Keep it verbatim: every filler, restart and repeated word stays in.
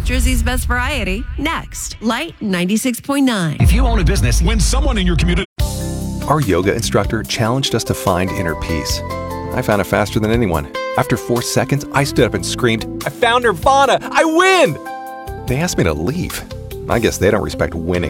Jersey's best variety. Next, Light ninety-six point nine. If you own a business, when someone in your community... Our yoga instructor challenged us to find inner peace. I found it faster than anyone. After four seconds, I stood up and screamed, "I found Nirvana! I win!" They asked me to leave. I guess they don't respect winning.